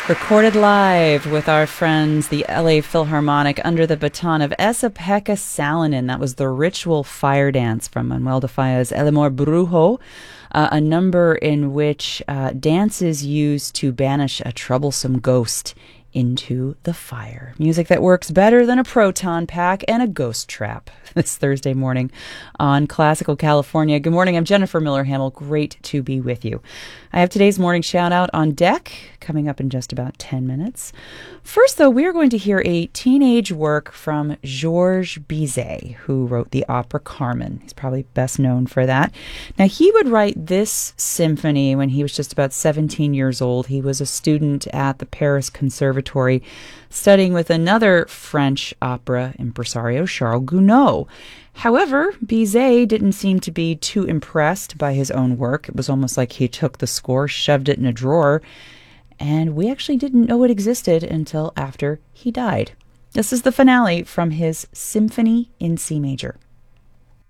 Recorded live with our friends, the LA Philharmonic, under the baton of Esa-Pekka Salonen. That was the Ritual Fire Dance from Manuel de Falla's El Amor Brujo, a number in which dance is used to banish a troublesome ghost into the fire. Music that works better than a proton pack and a ghost trap this Thursday morning on Classical California. Good morning, I'm Jennifer Miller-Hamill. Great to be with you. I have today's morning shout out on deck coming up in just about 10 minutes. First, though, we are going to hear a teenage work from Georges Bizet, who wrote the opera Carmen. He's probably best known for that. Now, he would write this symphony when he was just about 17 years old. He was a student at the Paris Conservatory studying with another French opera impresario, Charles Gounod. However, Bizet didn't seem to be too impressed by his own work. It was almost like he took the score, shoved it in a drawer, and we actually didn't know it existed until after he died. This is the finale from his Symphony in C Major.